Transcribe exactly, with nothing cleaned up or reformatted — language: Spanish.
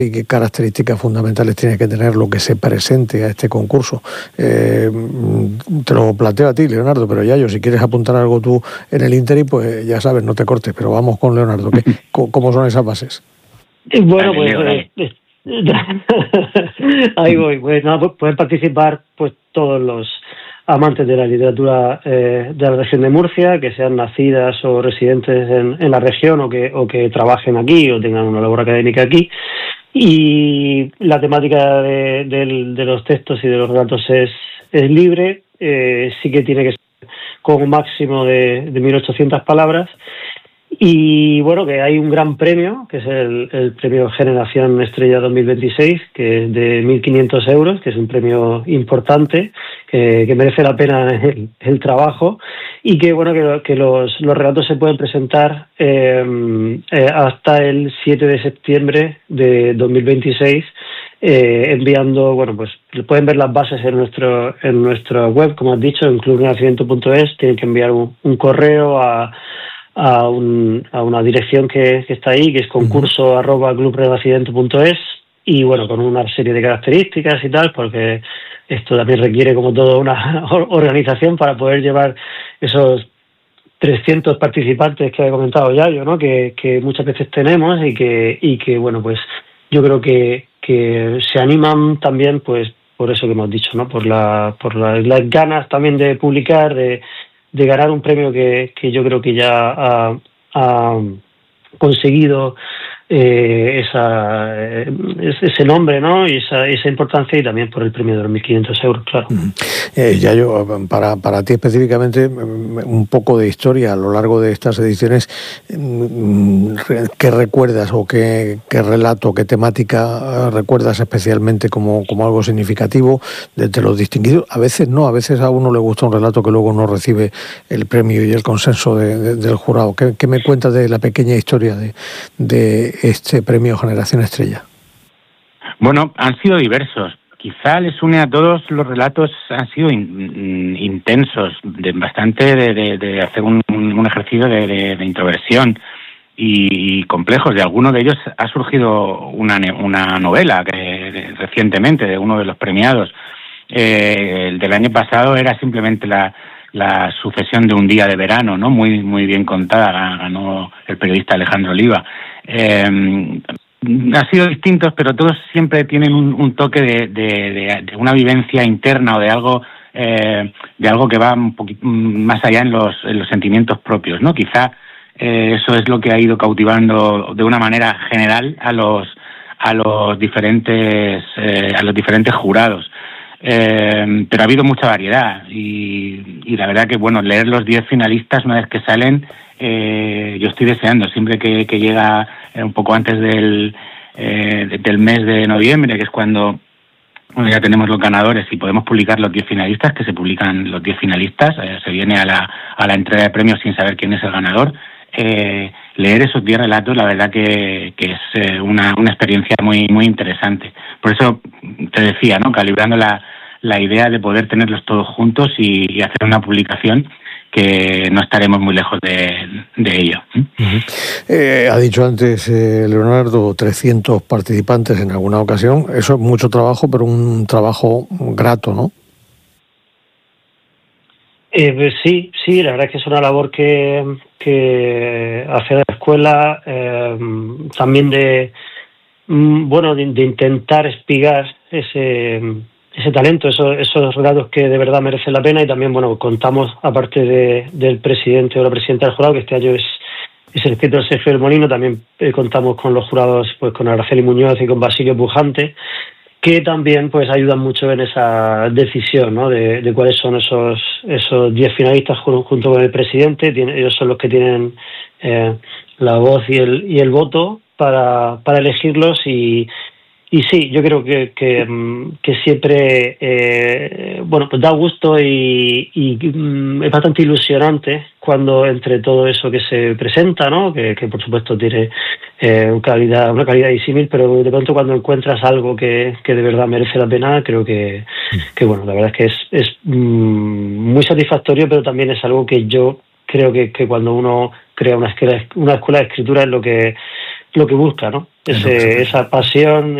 y qué características fundamentales tiene que tener lo que se presente a este concurso. Eh, te lo planteo a ti, Leonardo, pero ya yo, si quieres apuntar algo tú en el ínterin, pues ya sabes, no te cortes, pero vamos con Leonardo. ¿Qué, ¿Cómo son esas bases? Bueno, pues eh, eh, ahí voy. Pues, no, pueden participar pues todos los amantes de la literatura eh, de la región de Murcia, que sean nacidas o residentes en, en la región o que, o que trabajen aquí o tengan una labor académica aquí. Y la temática de, de, de los textos y de los relatos es, es libre, eh, sí que tiene que ser con un máximo de, de mil ochocientas palabras. Y bueno, que hay un gran premio, que es el, el premio Generación Estrella dos mil veintiséis, que es de mil quinientos euros, que es un premio importante, que, que merece la pena el, el trabajo, y que bueno, que, que los, los relatos se pueden presentar eh, eh, hasta el siete de septiembre de dos mil veintiséis, eh, enviando, bueno, pues pueden ver las bases en nuestro en nuestra web, como has dicho, en club renacimiento punto es. Tienen que enviar un, un correo a A, un, a una dirección que, que está ahí, que es concurso arroba club renacimiento punto es, y bueno, con una serie de características y tal, porque esto también requiere como toda una organización para poder llevar esos trescientos participantes que he comentado ya yo, ¿no? Que, que muchas veces tenemos y que, y que bueno, pues yo creo que, que se animan también, pues por eso que hemos dicho, ¿no? Por la, por la, las ganas también de publicar, de de ganar un premio que, que yo creo que ya ha, ha conseguido eh, esa, eh, ese nombre, ¿no? Y esa, esa importancia, y también por el premio de los mil quinientos euros, claro. Eh, ya yo, para, para ti específicamente, un poco de historia a lo largo de estas ediciones. ¿Qué recuerdas o qué, qué relato, qué temática recuerdas especialmente como, como algo significativo de entre los distinguidos? A veces no, a veces a uno le gusta un relato que luego no recibe el premio y el consenso de, de, del jurado. ¿Qué, qué me cuentas de la pequeña historia de, de este premio Generación Estrella? Bueno, han sido diversos. Quizá les une a todos los relatos, han sido in, intensos, de, bastante de, de, de hacer un, un ejercicio de, de, de introversión y, y complejos. De alguno de ellos ha surgido una, una novela que de, recientemente de uno de los premiados. Eh, el del año pasado era simplemente la, la sucesión de un día de verano, ¿no? Muy, muy bien contada, ganó el periodista Alejandro Oliva. Eh, Ha sido distintos, pero todos siempre tienen un, un toque de, de, de, de una vivencia interna o de algo eh, de algo que va un poquito más allá en los, en los sentimientos propios, ¿no? Quizá eh, eso es lo que ha ido cautivando de una manera general a los a los diferentes eh, a los diferentes jurados. Eh, pero ha habido mucha variedad y, y la verdad que bueno, leer los diez finalistas una vez que salen, eh, yo estoy deseando siempre que, que llega eh, un poco antes del eh, del mes de noviembre, que es cuando bueno, ya tenemos los ganadores y podemos publicar los diez finalistas, que se publican los diez finalistas, eh, se viene a la a la entrega de premios sin saber quién es el ganador. Eh, leer esos diez relatos, la verdad que, que es eh, una, una experiencia muy muy interesante. Por eso te decía, ¿no? Calibrando la, la idea de poder tenerlos todos juntos y, y hacer una publicación que no estaremos muy lejos de, de ello. Uh-huh. Eh, ha dicho antes eh, Leonardo, trescientos participantes en alguna ocasión. Eso es mucho trabajo, pero un trabajo grato, ¿no? Eh, pues sí, sí, la verdad es que es una labor que, que hace la escuela, eh, también de, bueno, de, de intentar espigar ese, ese talento, esos, esos relatos que de verdad merecen la pena. Y también, bueno, contamos, aparte de, del presidente o la presidenta del jurado, que este año es, es el escritor Sergio del Molino, también eh, contamos con los jurados, pues con Araceli Muñoz y con Basilio Pujante, que también pues ayudan mucho en esa decisión, ¿no? de, de cuáles son esos esos diez finalistas junto, junto con el presidente. Tiene, ellos son los que tienen eh, la voz y el y el voto para para elegirlos. y Y sí, yo creo que que, que siempre eh, bueno, pues da gusto y, y mm, es bastante ilusionante cuando entre todo eso que se presenta, ¿no? Que, que por supuesto tiene eh, una calidad, una calidad disímil, pero de pronto cuando encuentras algo que, que de verdad merece la pena, creo que, que bueno, la verdad es que es, es mm, muy satisfactorio, pero también es algo que yo creo que, que cuando uno crea una escuela, una escuela de escritura es lo que lo que busca, ¿no? ese, esa pasión